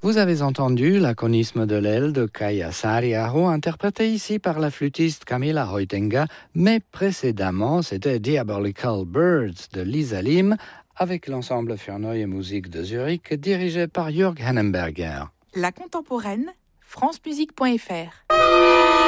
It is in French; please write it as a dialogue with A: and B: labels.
A: Vous avez entendu l'aconisme de l'aile de Kaija Saariaho, interprété ici par la flûtiste Camilla Hoitenga, mais précédemment c'était Diabolical Birds de Lisa Lim avec l'ensemble für Neue Musik de Zurich dirigé par Jörg Hennemberger.
B: La contemporaine, francemusique.fr